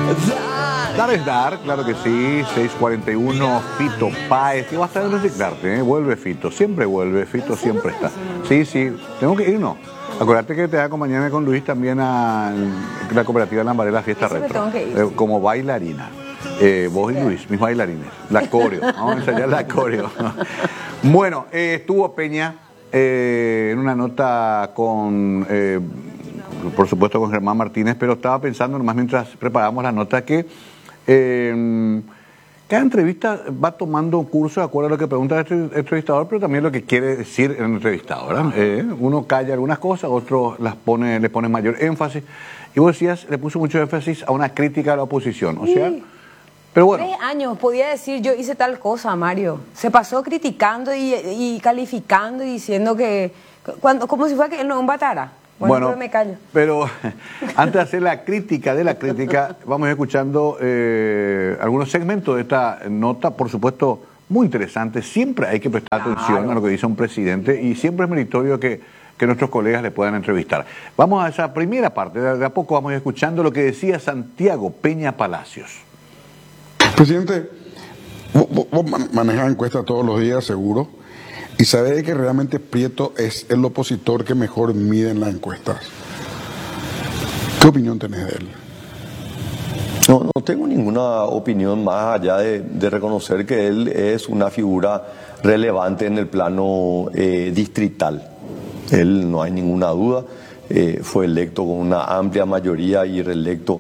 Dar es dar, claro que sí, 6:41, Fito Páez, que va a estar en reciclarte, ¿eh? Vuelve Fito, siempre vuelve, Fito siempre está. Sí, tengo que ir, ¿no? Acuérdate que te voy a acompañarme con Luis también a la cooperativa Lambaré, Fiesta Retro, tengo que ir, como bailarina. Vos y Luis, mis bailarines, la coreo, vamos a ensayar la coreo. Bueno, estuvo Peña en una nota con... por supuesto con Germán Martínez, pero estaba pensando nomás mientras preparábamos la nota que cada entrevista va tomando un curso de acuerdo a lo que pregunta el entrevistador, pero también lo que quiere decir el entrevistado, ¿verdad? Uno calla algunas cosas, otros le pone mayor énfasis. Y vos decías, le puso mucho énfasis a una crítica a la oposición, o sea... Pero bueno. 3 años podía decir yo hice tal cosa, Mario. Se pasó criticando y calificando y diciendo que... como si fuera que él no es un batara. Bueno, pero me callo. Pero antes de hacer la crítica de la crítica, vamos escuchando algunos segmentos de esta nota, por supuesto, muy interesante. Siempre hay que prestar atención a lo que dice un presidente y siempre es meritorio que nuestros colegas le puedan entrevistar. Vamos a esa primera parte, de a poco vamos escuchando lo que decía Santiago Peña Palacios. Presidente, vos manejás encuestas todos los días, seguro, y sabés que realmente Prieto es el opositor que mejor mide en las encuestas. ¿Qué opinión tenés de él? No tengo ninguna opinión más allá de reconocer que él es una figura relevante en el plano distrital. Él, no hay ninguna duda, fue electo con una amplia mayoría y reelecto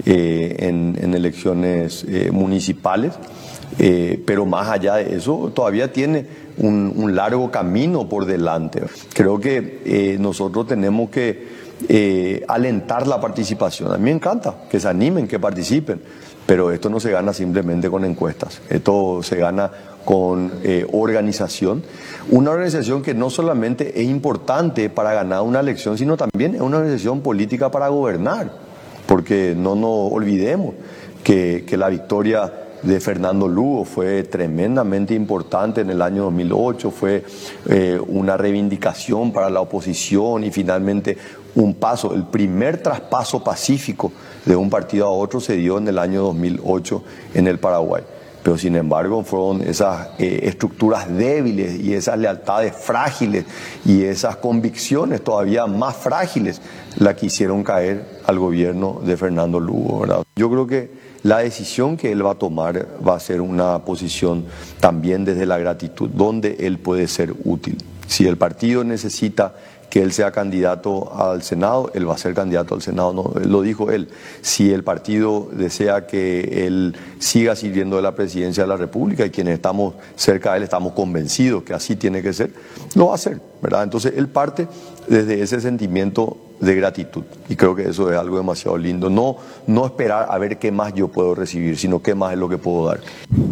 en elecciones municipales, pero más allá de eso todavía tiene un largo camino por delante. Creo que nosotros tenemos que alentar la participación. A mí me encanta que se animen, que participen, pero esto no se gana simplemente con encuestas, esto se gana con organización. Una organización que no solamente es importante para ganar una elección, sino también es una organización política para gobernar. Porque no nos olvidemos que la victoria de Fernando Lugo fue tremendamente importante en el año 2008, fue una reivindicación para la oposición y finalmente un paso, el primer traspaso pacífico de un partido a otro se dio en el año 2008 en el Paraguay. Pero sin embargo fueron esas estructuras débiles y esas lealtades frágiles y esas convicciones todavía más frágiles las que hicieron caer al gobierno de Fernando Lugo, ¿verdad? Yo creo que la decisión que él va a tomar va a ser una posición también desde la gratitud, donde él puede ser útil. Si el partido necesita que él sea candidato al Senado, él va a ser candidato al Senado, no, lo dijo él. Si el partido desea que él siga sirviendo de la presidencia de la República y quienes estamos cerca de él estamos convencidos que así tiene que ser, lo va a hacer, ¿verdad? Entonces él parte desde ese sentimiento de gratitud y creo que eso es algo demasiado lindo. No esperar a ver qué más yo puedo recibir, sino qué más es lo que puedo dar.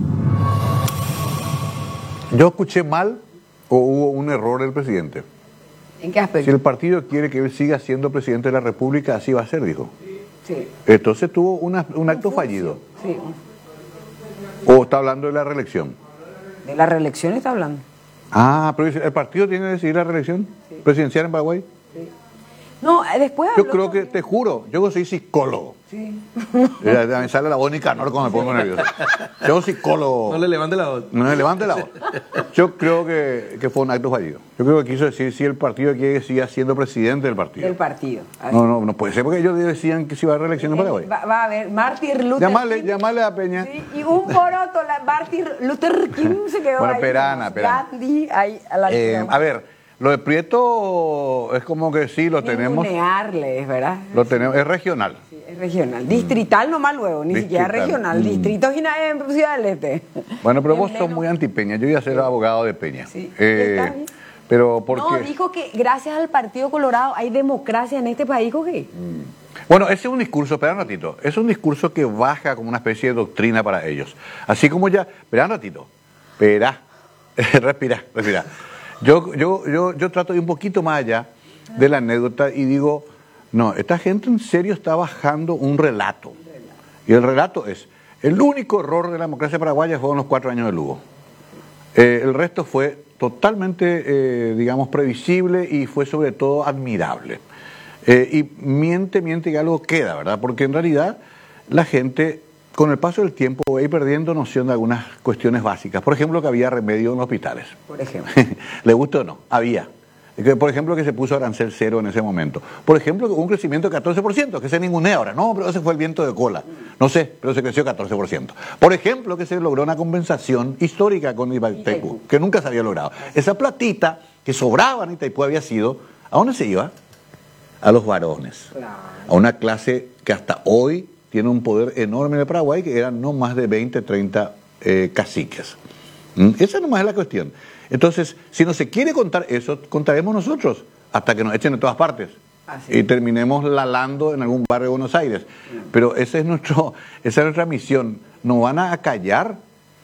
¿Yo escuché mal o hubo un error del presidente? ¿En qué aspecto? Si el partido quiere que él siga siendo presidente de la República, así va a ser, dijo. Sí. Entonces tuvo un acto fallido. Sí. ¿O está hablando de la reelección? De la reelección está hablando. Ah, pero ¿el partido tiene que decidir la reelección presidencial en Paraguay? Sí. No, después yo creo que, te juro, yo soy psicólogo. Sí. Me sale la voz Nicanor cuando me pongo nervioso. Yo soy psicólogo. No le levante la voz. No le levante la voz. Yo creo que fue un acto fallido. Yo creo que quiso decir si el partido quiere que siga siendo presidente del partido. Del partido. No puede ser porque ellos decían que se iba a reelección en Paraguay. Va a haber Martin Luther King. Llamale a Peña. Sí, y un poroto, Martin Luther King se quedó bueno, ahí. Perana. Gandhi, ahí a la a ver, lo de Prieto es como que sí, lo tenemos. Es ¿verdad? Lo tenemos, es regional. Sí, es regional. Distrital nomás luego, ni siquiera regional. Distritos y nada en Ciudad del Este. Bueno, pero vos sos muy anti-Peña. Yo iba a ser abogado de Peña. Sí. Pero ¿por qué? No, dijo que gracias al Partido Colorado hay democracia en este país, ¿o qué? Bueno, ese es un discurso, espera un ratito, es un discurso que baja como una especie de doctrina para ellos. Así como ya, espera un ratito, respira. Yo trato de ir un poquito más allá de la anécdota y digo, no, esta gente en serio está bajando un relato. Y el relato es, el único error de la democracia paraguaya fueron los 4 años de Lugo. El resto fue totalmente, digamos, previsible y fue sobre todo admirable. Y miente que algo queda, ¿verdad? Porque en realidad la gente, con el paso del tiempo, va a ir perdiendo noción de algunas cuestiones básicas. Por ejemplo, que había remedio en los hospitales. Por ejemplo. ¿Le gusta o no? Había. Por ejemplo, que se puso arancel cero en ese momento. Por ejemplo, que hubo un crecimiento de 14%, que se ningunea ahora. No, pero ese fue el viento de cola. No sé, pero se creció 14%. Por ejemplo, que se logró una compensación histórica con Itaipú, que nunca se había logrado. Esa platita que sobraba en Itaipú había sido, ¿a dónde se iba? A los varones. A una clase que hasta hoy tiene un poder enorme en el Paraguay, que eran no más de 20, 30 caciques. Esa nomás es la cuestión. Entonces, si no se quiere contar eso, contaremos nosotros, hasta que nos echen de todas partes. Y terminemos lalando en algún barrio de Buenos Aires. Pero esa es nuestra misión. Nos van a acallar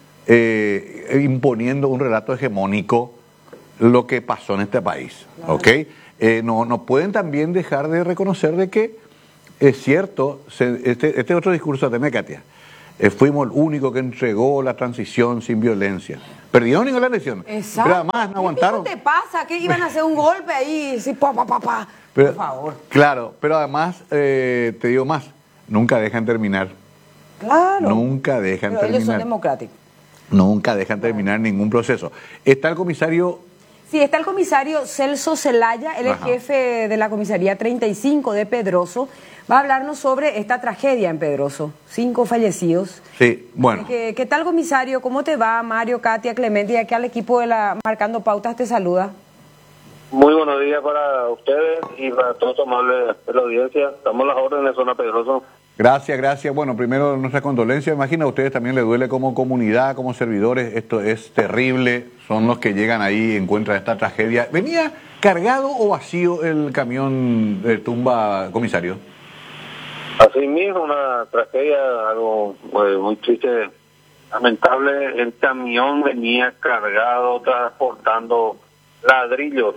imponiendo un relato hegemónico lo que pasó en este país. Claro. ¿Ok? No pueden también dejar de reconocer de que es cierto, este otro discurso de Katia. Fuimos el único que entregó la transición sin violencia. Perdieron la elección. Exacto. Pero además no aguantaron. ¿Qué te pasa? ¿Qué iban a hacer un golpe ahí? Sí, Pero, por favor. Claro, pero además, te digo más, nunca dejan terminar. Claro. Nunca dejan terminar. Ellos son democráticos. Nunca dejan terminar ningún proceso. Está el comisario... Sí, está el comisario Celso Zelaya, él es jefe de la comisaría 35 de Pedroso. Va a hablarnos sobre esta tragedia en Pedroso, 5 fallecidos. Sí, bueno. ¿Qué tal, comisario? ¿Cómo te va? Mario, Katia, Clemente, y aquí al equipo de la Marcando Pautas te saluda. Muy buenos días para ustedes y para todos los amables de la audiencia. Estamos a las órdenes, zona Pedroso. Gracias. Bueno, primero nuestra condolencia. Imagina, a ustedes también les duele como comunidad, como servidores. Esto es terrible. Son los que llegan ahí en contra de esta tragedia. ¿Venía cargado o vacío el camión de tumba, comisario? Así mismo, una tragedia, algo muy triste, lamentable. El camión venía cargado, transportando ladrillos.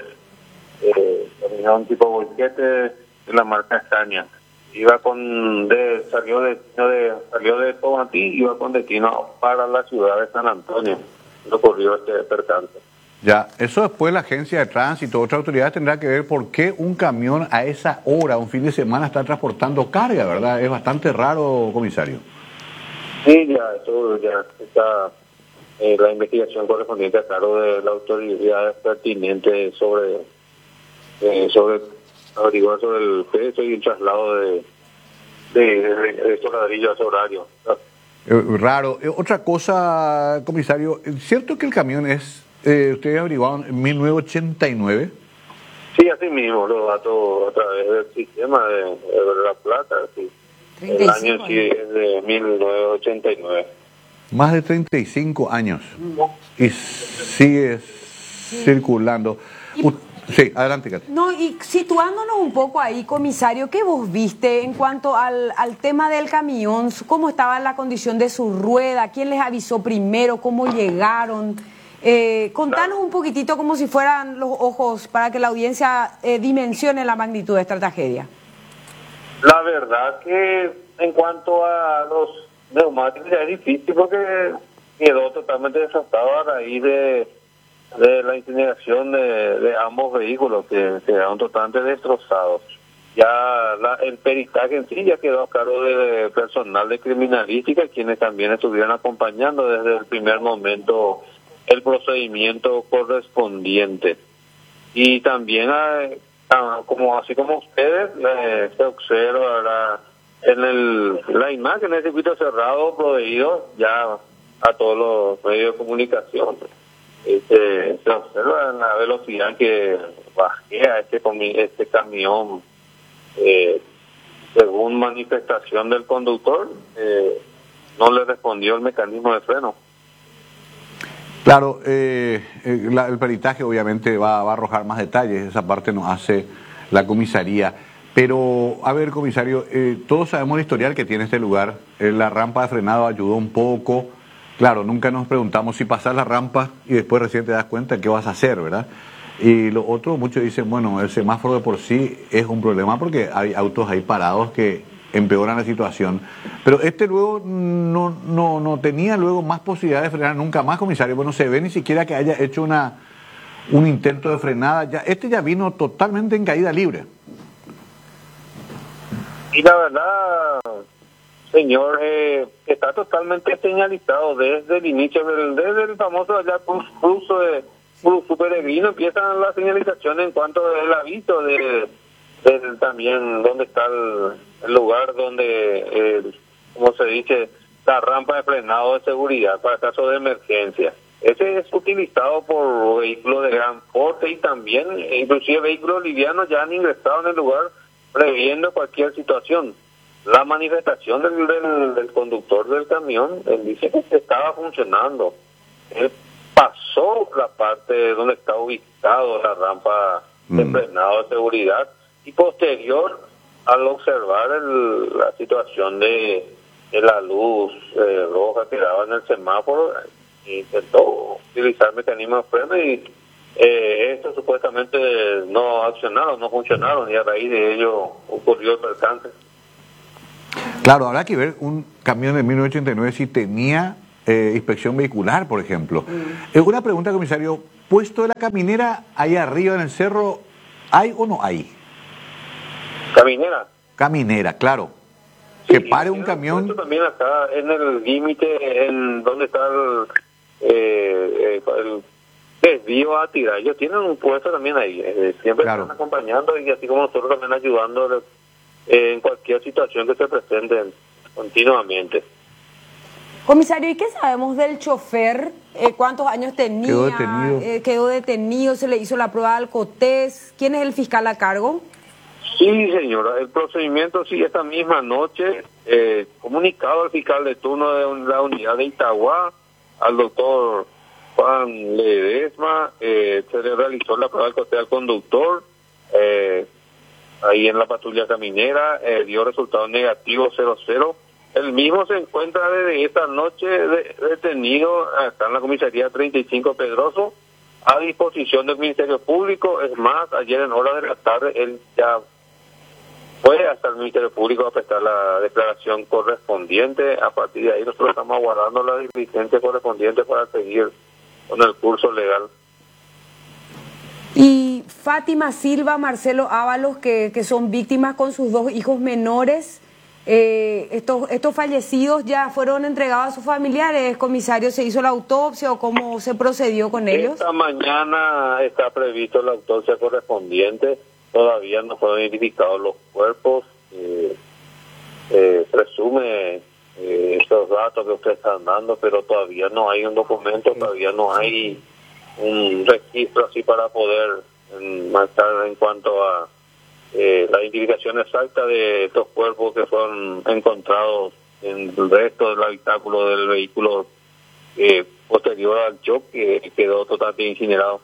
Camión tipo bolquete de la marca Escaña. Salió de Tomatí, iba con destino para la ciudad de San Antonio. Ocurrió este percance. Ya, eso después la agencia de tránsito, otra autoridad tendrá que ver por qué un camión a esa hora, un fin de semana, está transportando carga, ¿verdad? Es bastante raro, comisario. Sí, eso ya está la investigación correspondiente a cargo de la autoridad pertinente sobre averiguar sobre el peso y el traslado de estos ladrillos a ese horario. Raro. Otra cosa, comisario, ¿es cierto que el camión es, ustedes averiguaron, en 1989? Sí, así mismo, los datos a través del sistema de la plata, sí. El año sí es de 1989. Más de 35 años. Y sigue circulando. Sí, adelante, Katy. No, y situándonos un poco ahí, comisario, ¿qué vos viste en cuanto al tema del camión? ¿Cómo estaba la condición de su rueda? ¿Quién les avisó primero? ¿Cómo llegaron? Contanos un poquitito como si fueran los ojos para que la audiencia dimensione la magnitud de esta tragedia. La verdad que en cuanto a los neumáticos ya es difícil porque quedó totalmente desastado a raíz de la incineración de ambos vehículos que quedaron totalmente destrozados. Ya el peritaje en sí ya quedó a cargo de personal de criminalística, quienes también estuvieron acompañando desde el primer momento el procedimiento correspondiente. Y también, así como ustedes, se observa en la imagen del circuito cerrado proveído ya a todos los medios de comunicación. Se observa la velocidad que bajea este camión, según manifestación del conductor, no le respondió el mecanismo de freno. Claro, el peritaje obviamente va a arrojar más detalles, esa parte nos hace la comisaría. Pero, a ver, comisario, todos sabemos el historial que tiene este lugar. La rampa de frenado ayudó un poco. Claro, nunca nos preguntamos si pasas la rampa y después recién te das cuenta qué vas a hacer, ¿verdad? Y lo otro, muchos dicen, bueno, el semáforo de por sí es un problema porque hay autos ahí parados que empeoran la situación. Pero luego no tenía luego más posibilidad de frenar nunca más, comisario. Bueno, no se ve ni siquiera que haya hecho un intento de frenada. Ya vino totalmente en caída libre. Y la verdad, señor está totalmente señalizado desde el inicio, desde el famoso allá curso de su peregrino, empiezan las señalizaciones en cuanto al aviso de también dónde está el lugar donde, como se dice, la rampa de frenado de seguridad para caso de emergencia. Ese es utilizado por vehículos de gran porte y también, inclusive vehículos livianos ya han ingresado en el lugar previendo cualquier situación. La manifestación del conductor del camión, él dice que estaba funcionando. Él pasó la parte donde está ubicado la rampa de frenado de seguridad y posterior al observar la situación de la luz roja que daba en el semáforo, intentó utilizar mecanismos de freno y estos supuestamente no accionaron, no funcionaron y a raíz de ello ocurrió el percance. Claro, habrá que ver un camión de 1989 si tenía inspección vehicular, por ejemplo. Una pregunta, comisario, puesto de la caminera ahí arriba en el cerro, ¿hay o no hay? ¿Caminera? Caminera, claro. Sí, que pare un camión. También acá en el límite, en donde está el desvío a tirar. Ellos tienen un puesto también ahí. Siempre Claro. están acompañando y así como nosotros también ayudando en cualquier situación que se presente continuamente. Comisario, ¿y qué sabemos del chofer? ¿Cuántos años tenía? Quedó detenido. Quedó detenido, se le hizo la prueba de alcotés. ¿Quién es el fiscal a cargo? Sí, señora, el procedimiento sí, esta misma noche, comunicado al fiscal de turno de la unidad de Itagua, al doctor Juan Ledesma, se le realizó la prueba de alcotés al conductor, ahí en la patrulla caminera, dio resultado negativo 00. El mismo se encuentra desde esta noche detenido acá en la comisaría 35 Pedroso, a disposición del Ministerio Público. Es más, ayer en horas de la tarde él ya fue hasta el Ministerio Público a prestar la declaración correspondiente. A partir de ahí nosotros estamos aguardando la diligencia correspondiente para seguir con el curso legal. Y Fátima Silva, Marcelo Ábalos, que son víctimas con sus dos hijos menores, estos fallecidos ya fueron entregados a sus familiares. Comisario, ¿se hizo la autopsia o cómo se procedió con ellos? Esta mañana está previsto la autopsia correspondiente. Todavía no fueron identificados los cuerpos. Presume esos datos que ustedes están dando, pero todavía no hay un documento, todavía no hay un registro así para poder marcar en cuanto a la identificación exacta de estos cuerpos que fueron encontrados en el resto del habitáculo del vehículo posterior al choque, que quedó totalmente incinerado.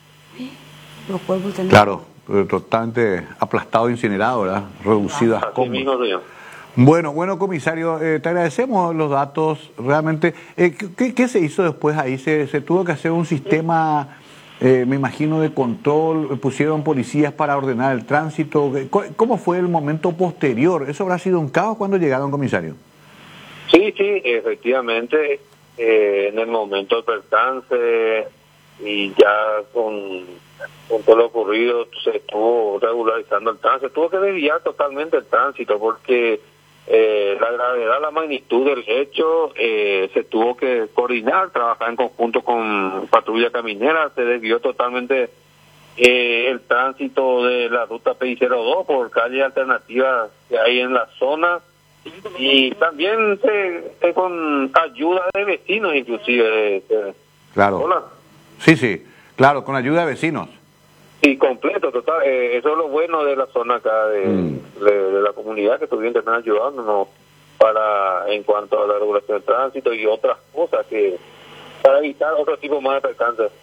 Los cuerpos también. Claro, totalmente aplastado, incinerado, ¿verdad? Reducido a Así escombros. mismo, señor. Bueno, comisario, te agradecemos los datos, realmente. ¿Qué se hizo después ahí? ¿Se tuvo que hacer un sistema, me imagino, de control? ¿Pusieron policías para ordenar el tránsito? ¿Cómo fue el momento posterior? ¿Eso habrá sido un caos cuando llegaron, comisario? Sí, efectivamente, en el momento del percance y ya con todo lo ocurrido se estuvo regularizando el tránsito. Tuvo que desviar totalmente el tránsito porque la gravedad, la magnitud del hecho, se tuvo que coordinar, trabajar en conjunto con patrulla caminera. Se desvió totalmente el tránsito de la ruta PI02 por calles alternativas que hay en la zona, y también con ayuda de vecinos inclusive. Claro. Hola. Sí, claro, con ayuda de vecinos. Sí, completo, total. Eso es lo bueno de la zona acá, de la comunidad, que estuvieron también ayudándonos en cuanto a la regulación del tránsito y otras cosas para evitar otro tipo más de percances.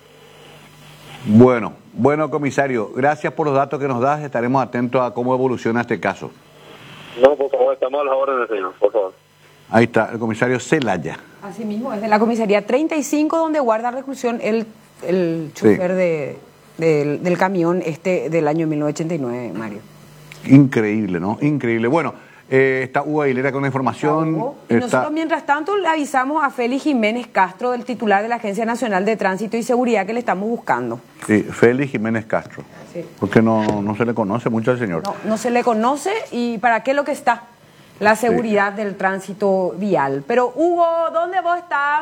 Bueno, comisario, gracias por los datos que nos das. Estaremos atentos a cómo evoluciona este caso. No, por favor, estamos a las órdenes, señor, por favor. Ahí está, el comisario Celaya. Así mismo, es de la comisaría 35 donde guarda reclusión el chofer del camión del año 1989, Mario. Increíble, ¿no? Increíble. Bueno, está Hugo Aguilera con la información. Y nosotros, mientras tanto, le avisamos a Félix Jiménez Castro, del titular de la Agencia Nacional de Tránsito y Seguridad, que le estamos buscando. Sí, Félix Jiménez Castro. Sí. Porque no se le conoce mucho al señor. No se le conoce. ¿Y para qué lo que está? la seguridad del tránsito vial. Pero Hugo, ¿dónde vos estás?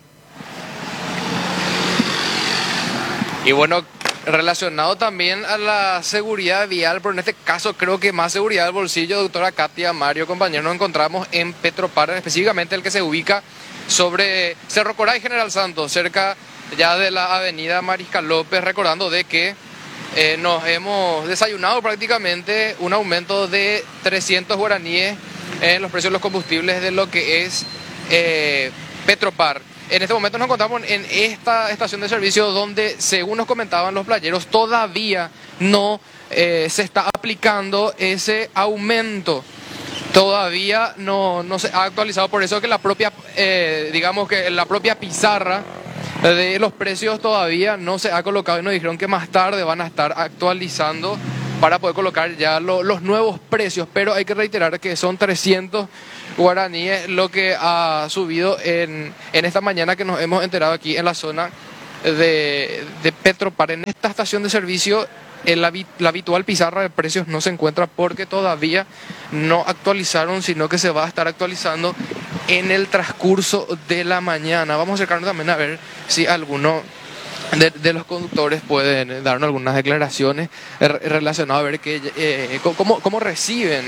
Y bueno, relacionado también a la seguridad vial, pero en este caso creo que más seguridad del bolsillo, doctora Katia, Mario, compañero, nos encontramos en Petropar, específicamente el que se ubica sobre Cerro Corá y General Santos, cerca ya de la avenida Mariscal López, recordando de que nos hemos desayunado prácticamente un aumento de 300 guaraníes en los precios de los combustibles de lo que es Petropar. En este momento nos encontramos en esta estación de servicio donde, según nos comentaban los playeros, todavía no se está aplicando ese aumento. Todavía no se ha actualizado, por eso que la propia, digamos que la propia pizarra de los precios todavía no se ha colocado y nos dijeron que más tarde van a estar actualizando para poder colocar ya los nuevos precios, pero hay que reiterar que son 300 guaraníes lo que ha subido en esta mañana que nos hemos enterado aquí en la zona de Petropar. En esta estación de servicio la habitual pizarra de precios no se encuentra porque todavía no actualizaron, sino que se va a estar actualizando en el transcurso de la mañana. Vamos a acercarnos también a ver si alguno de los conductores pueden darnos algunas declaraciones relacionadas a ver cómo reciben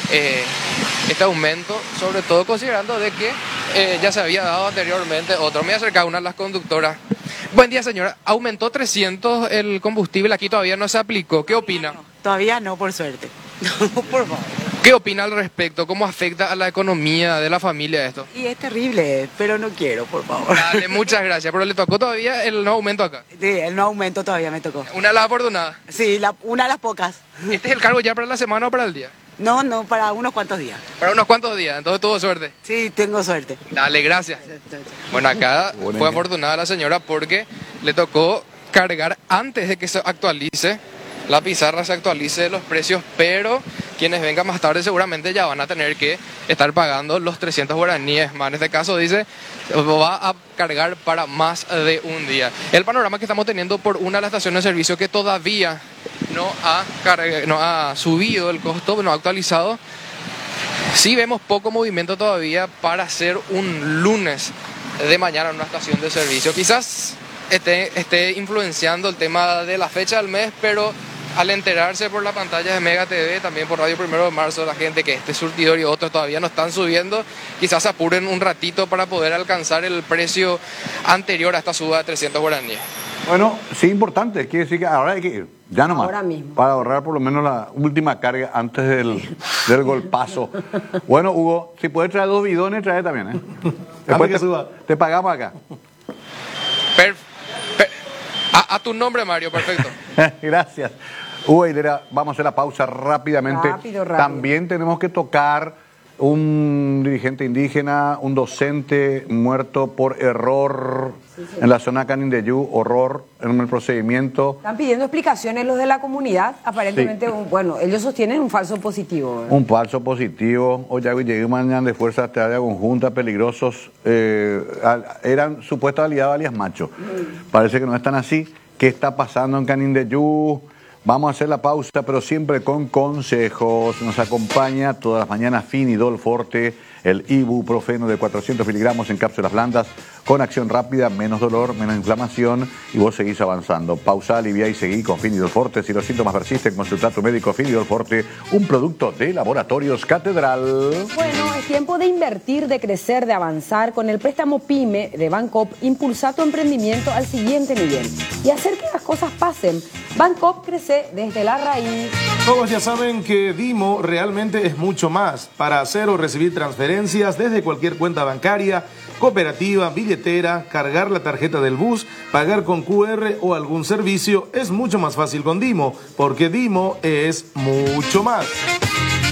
este aumento, sobre todo considerando de que ya se había dado anteriormente otro. Me voy a acercar a una de las conductoras. Buen día, señora. Aumentó 300 el combustible, aquí todavía no se aplicó. ¿Qué opina? Todavía no, por suerte. No, por favor. ¿Qué opina al respecto? ¿Cómo afecta a la economía de la familia esto? Y es terrible, pero no quiero, por favor. Dale, muchas gracias. Pero le tocó todavía el no aumento acá. Sí, el no aumento todavía me tocó. Una de las afortunadas. Sí, una de las pocas. ¿Este es el cargo ya para la semana o para el día? No, para unos cuantos días. Para unos cuantos días, entonces tuvo suerte. Sí, tengo suerte. Dale, gracias. Bueno, acá fue afortunada la señora porque le tocó cargar antes de que se actualice, la pizarra se actualice los precios, pero quienes vengan más tarde seguramente ya van a tener que estar pagando los 300 guaraníes más. En este caso dice, va a cargar para más de un día. El panorama que estamos teniendo por una de las estaciones de servicio que todavía no ha subido el costo, no ha actualizado. Sí vemos poco movimiento todavía para hacer un lunes de mañana en una estación de servicio. Quizás esté influenciando el tema de la fecha del mes, pero al enterarse por la pantalla de Mega TV, también por Radio 1 de Marzo, la gente que este surtidor y otros todavía no están subiendo, quizás se apuren un ratito para poder alcanzar el precio anterior a esta suba de 300 guaraníes. Bueno, sí, importante, quiere decir que ahora hay que ir, ya nomás, ahora mismo, para ahorrar por lo menos la última carga antes del golpazo. Bueno, Hugo, si puedes traer 2 bidones, trae también, ¿eh? Después te pagamos acá. A tu nombre, Mario, perfecto. Gracias. Hugo Aidera, vamos a hacer la pausa rápidamente. Rápido. También tenemos que tocar un dirigente indígena, un docente muerto por error en la zona Canindeyú, horror en el procedimiento. Están pidiendo explicaciones los de la comunidad, aparentemente, sí. Bueno, ellos sostienen un falso positivo, ¿verdad? Un falso positivo. Hoy llegué mañana de fuerzas de área conjunta, peligrosos, eran supuestos aliados alias machos. Parece que no están así. ¿Qué está pasando en Canindeyú? Vamos a hacer la pausa, pero siempre con consejos. Nos acompaña todas las mañanas Finidol Forte, el ibuprofeno de 400 miligramos en cápsulas blandas, con acción rápida, menos dolor, menos inflamación, y vos seguís avanzando. Pausa, alivia y seguí con Finidol Forte. Si los síntomas persisten, consulta a tu médico. Finidol Forte, un producto de Laboratorios Catedral. Bueno, es tiempo de invertir, de crecer, de avanzar. Con el préstamo PYME de Bancop, impulsa tu emprendimiento al siguiente nivel y hacer que las cosas pasen. Bancop crece desde la raíz. Todos ya saben que Dimo realmente es mucho más. Para hacer o recibir transferencias desde cualquier cuenta bancaria, cooperativa, billetera, cargar la tarjeta del bus, pagar con QR o algún servicio, es mucho más fácil con Dimo, porque Dimo es mucho más.